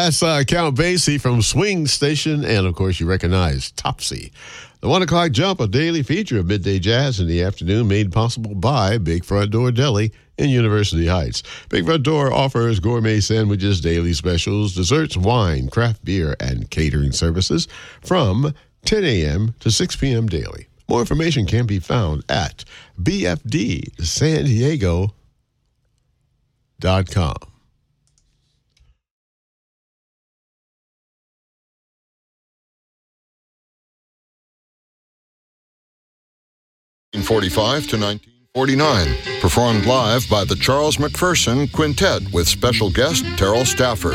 That's Count Basie from Swing Station, and of course you recognize Topsy. The 1 o'clock jump, a daily feature of Midday Jazz in the afternoon, made possible by Big Front Door Deli in University Heights. Big Front Door offers gourmet sandwiches, daily specials, desserts, wine, craft beer, and catering services from 10 a.m. to 6 p.m. daily. More information can be found at bfdsandiego.com. 1945 to 1949, performed live by the Charles McPherson Quintet with special guest Terrell Stafford.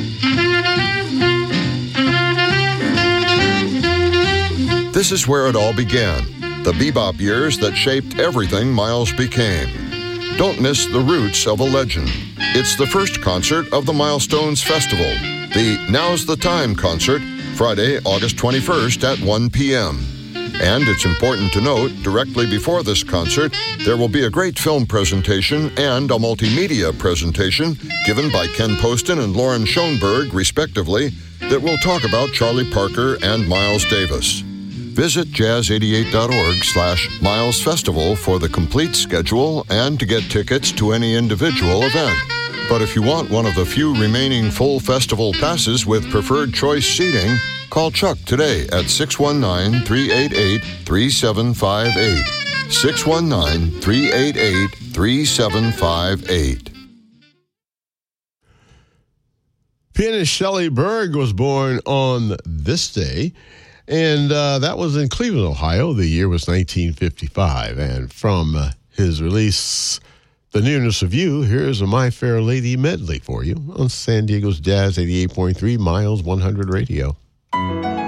This is where it all began, the bebop years that shaped everything Miles became. Don't miss the roots of a legend. It's the first concert of the Milestones Festival, the Now's the Time concert, Friday, August 21st at 1 p.m. And it's important to note, directly before this concert, there will be a great film presentation and a multimedia presentation given by Ken Poston and Lauren Schoenberg, respectively, that will talk about Charlie Parker and Miles Davis. Visit jazz88.org/Miles Festival for the complete schedule and to get tickets to any individual event. But if you want one of the few remaining full festival passes with preferred choice seating, call Chuck today at 619-388-3758. 619-388-3758. Pianist Shelley Berg was born on this day, and that was in Cleveland, Ohio. The year was 1955. And from his release, The Nearness of You, here's a My Fair Lady medley for you on San Diego's Jazz 88.3 Miles 100 Radio.